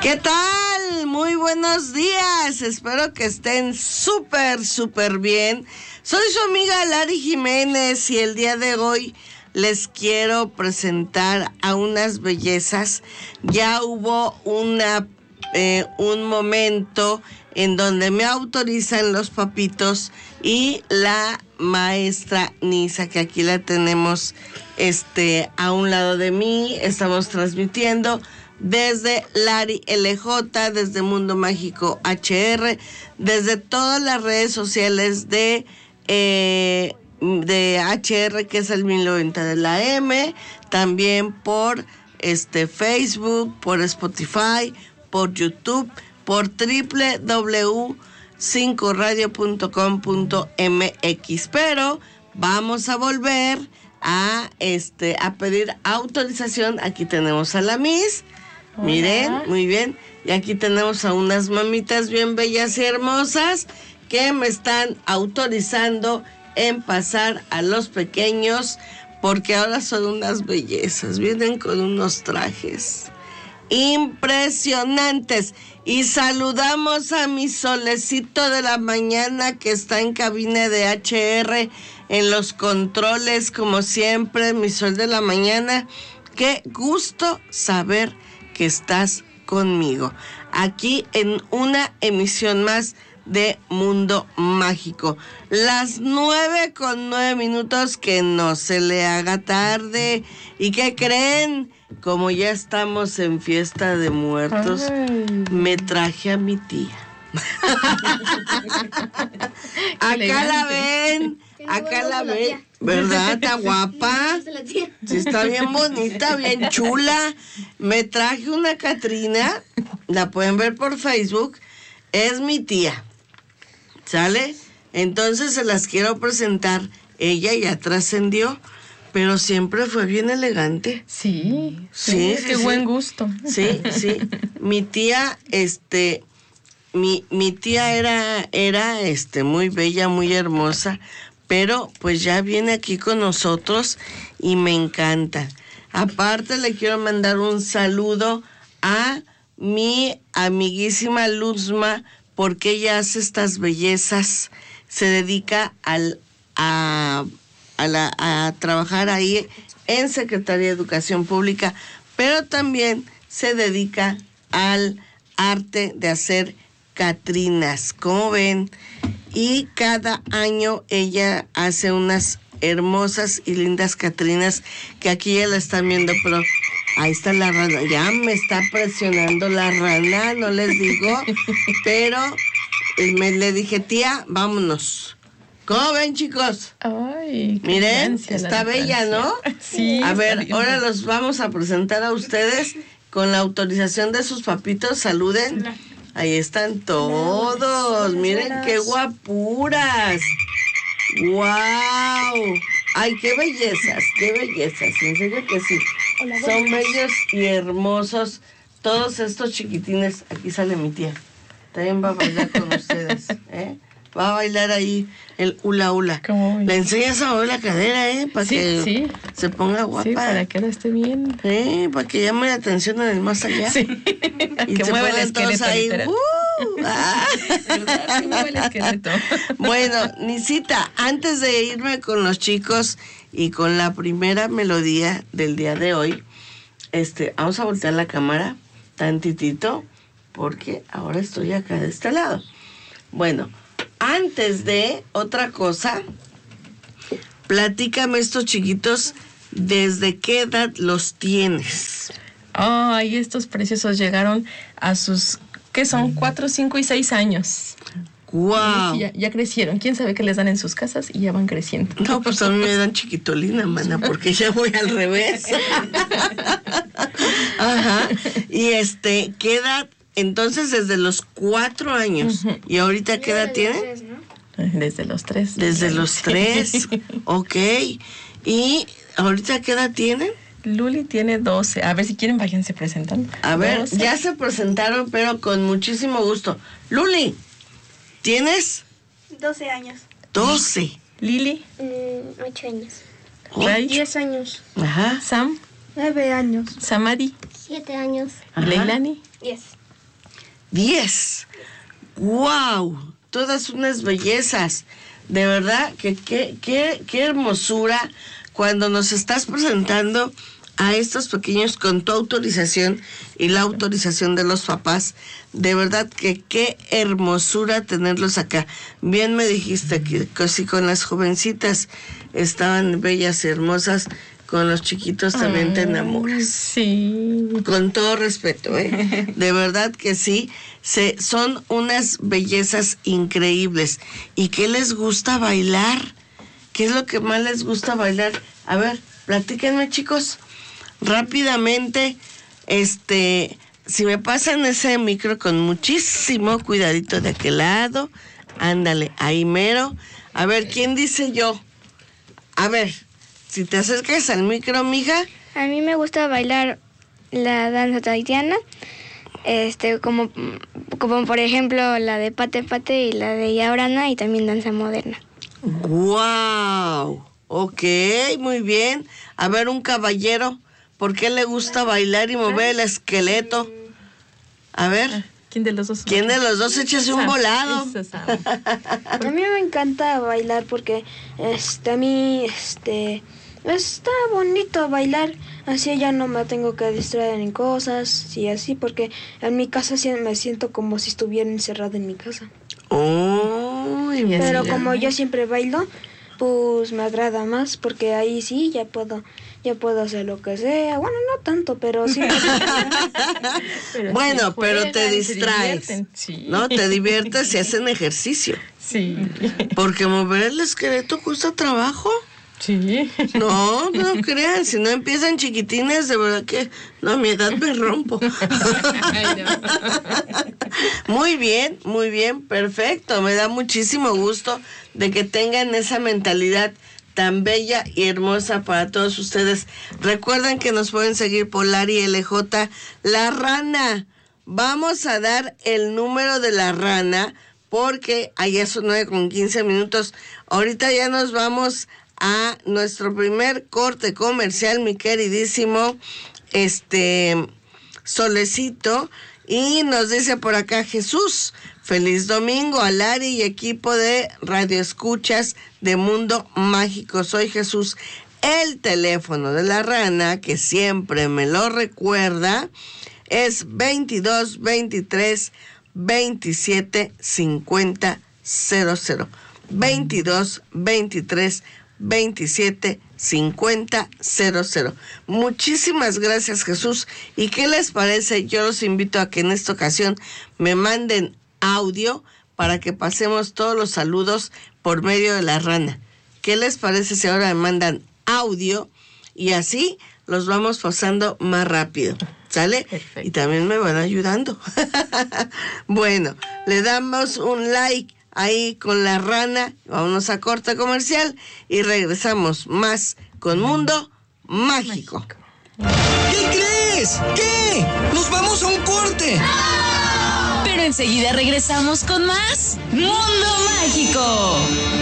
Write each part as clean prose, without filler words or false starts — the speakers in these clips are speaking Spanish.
¿Qué tal? Muy buenos días. Espero que estén súper bien. Soy su amiga Lari Jiménez y el día de hoy les quiero presentar a unas bellezas. Ya hubo un momento en donde me autorizan los papitos y la maestra Nisa, que aquí la tenemos a un lado de mí. Estamos transmitiendo desde Lari LJ, desde Mundo Mágico HR, desde todas las redes sociales de HR, que es el 1090 de la M, también por Facebook, por Spotify, por YouTube, por www.5radio.com.mx. Pero vamos a volver a pedir autorización. Aquí tenemos a la Miss. Hola. Miren, muy bien. Y aquí tenemos a unas mamitas bien bellas y hermosas que me están autorizando en pasar a los pequeños, porque ahora son unas bellezas. Vienen con unos trajes impresionantes. Y saludamos a mi solecito de la mañana, que está en cabina de HR en los controles, como siempre. Mi sol de la mañana, qué gusto saber que estás conmigo aquí en una emisión más de Mundo Mágico. Las 9:09, que no se le haga tarde. ¿Y qué creen? Como ya estamos en fiesta de muertos, me traje a mi tía. Acá la ven, ¿verdad? Está guapa. Sí, está bien bonita, bien chula. Me traje una Catrina, la pueden ver por Facebook. Es mi tía, ¿sale? Entonces se las quiero presentar. Ella ya trascendió, pero siempre fue bien elegante. Sí, qué buen gusto. Sí. Mi tía, mi tía era muy bella, muy hermosa, pero pues ya viene aquí con nosotros y me encanta. Aparte, le quiero mandar un saludo a mi amiguísima Luzma, porque ella hace estas bellezas, se dedica a trabajar ahí en Secretaría de Educación Pública, pero también se dedica al arte de hacer catrinas, como ven, y cada año ella hace unas hermosas y lindas catrinas, que aquí ya la están viendo, pero ahí está la rana, ya me está presionando la rana, no les digo, pero le dije, tía, vámonos. ¿Cómo ven, chicos? Ay, miren, está bella, ¿no? Sí. A ver, ahora los vamos a presentar a ustedes con la autorización de sus papitos. Saluden. Ahí están todos. Miren qué guapuras. ¡Wow! Ay, qué bellezas. En serio que sí. Son bellos y hermosos todos estos chiquitines. Aquí sale mi tía. También va a bailar con ustedes, ¿eh? Va a bailar ahí el hula hula. Le enseñas a mover la cadera, para que se ponga guapa. Sí, para que no esté bien. Para que llame la atención en el más allá. Sí. Y que se mueva el esqueleto ahí. ¿Verdad? Que mueva el esqueleto. Bueno, Nisita, antes de irme con los chicos y con la primera melodía del día de hoy, vamos a voltear la cámara tantitito, porque ahora estoy acá de este lado. Bueno, antes de otra cosa, platícame estos chiquitos, ¿desde qué edad los tienes? Ay, estos preciosos llegaron a sus, ¿qué son? 4, 5 y 6 años. ¡Guau! Sí, ya crecieron. ¿Quién sabe qué les dan en sus casas? Y ya van creciendo. No, pues a mí me dan chiquitolina, mana, porque ya voy al revés. Ajá. Y ¿qué edad? Entonces, desde los 4 años. Uh-huh. ¿Y ahorita qué edad tienen? Desde los 3. Desde los 3. Ok. ¿Y ahorita qué edad tienen? Luli tiene 12. A ver, si quieren, váyanse presentando. A ver, 12. Ya se presentaron, pero con muchísimo gusto. Luli, ¿tienes? 12 años. 12. Lili. 8 años. Ray. 10 años. Ajá. Sam. 9 años. Samari. 7 años. Leilani. 10. 10. ¡Wow! Todas unas bellezas. De verdad que qué hermosura cuando nos estás presentando a estos pequeños con tu autorización y la autorización de los papás. De verdad que qué hermosura tenerlos acá. Bien me dijiste que si con las jovencitas estaban bellas y hermosas, con los chiquitos también te enamoras. Sí. Con todo respeto, ¿eh? De verdad que sí. Son unas bellezas increíbles. ¿Y qué les gusta bailar? ¿Qué es lo que más les gusta bailar? A ver, platíquenme, chicos. Rápidamente, si me pasan ese micro con muchísimo cuidadito de aquel lado. Ándale, ahí mero. A ver, ¿quién dice yo? A ver, si te acercas al micro, mija. A mí me gusta bailar la danza tahitiana, como por ejemplo la de Pate Pate y la de Yaorana, y también danza moderna. ¡Wow! Ok, muy bien. A ver, un caballero, ¿por qué le gusta bailar y mover el esqueleto? A ver. ¿Quién de los dos? ¿Quién de los dos échase un volado? A mí me encanta bailar porque a mí está bonito bailar, así ya no me tengo que distraer en cosas y así, porque en mi casa me siento como si estuviera encerrada en mi casa. Oh, pero como yo siempre bailo, pues me agrada más, porque ahí sí ya puedo hacer lo que sea. Bueno, no tanto, pero sí. Bueno, sí, pero te distraes, sí. ¿no? Te diviertes y hacen ejercicio. Sí. Porque mover el esqueleto cuesta trabajo. Sí. No crean, si no empiezan chiquitines, de verdad que no, a mi edad me rompo. Ay, no. Muy bien, perfecto. Me da muchísimo gusto de que tengan esa mentalidad tan bella y hermosa para todos ustedes. Recuerden que nos pueden seguir por Lari LJ. La Rana, vamos a dar el número de La Rana, porque allá son 9:15. Ahorita ya nos vamos a nuestro primer corte comercial, mi queridísimo Solecito, y nos dice por acá Jesús: feliz domingo a Lari y equipo de Radio Escuchas de Mundo Mágico. Soy Jesús. El teléfono de La Rana, que siempre me lo recuerda, es 22 23 27 50 00. 22 23 27 50 00. Muchísimas gracias, Jesús. ¿Y qué les parece? Yo los invito a que en esta ocasión me manden audio para que pasemos todos los saludos por medio de La Rana. ¿Qué les parece si ahora me mandan audio y así los vamos pasando más rápido? ¿Sale? Perfecto. Y también me van ayudando. Bueno, le damos un like ahí con La Rana, vámonos a corte comercial y regresamos más con Mundo Mágico. ¿Qué crees? ¿Qué? ¡Nos vamos a un corte! Pero enseguida regresamos con más Mundo Mágico.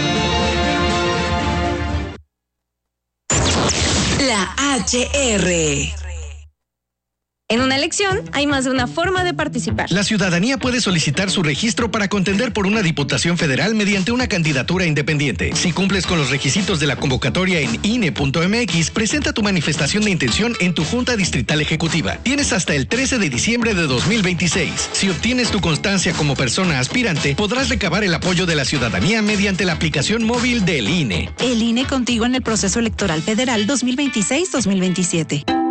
La HR. En una elección hay más de una forma de participar. La ciudadanía puede solicitar su registro para contender por una diputación federal mediante una candidatura independiente. Si cumples con los requisitos de la convocatoria en INE.mx, presenta tu manifestación de intención en tu Junta Distrital Ejecutiva. Tienes hasta el 13 de diciembre de 2026. Si obtienes tu constancia como persona aspirante, podrás recabar el apoyo de la ciudadanía mediante la aplicación móvil del INE. El INE contigo en el proceso electoral federal 2026-2027.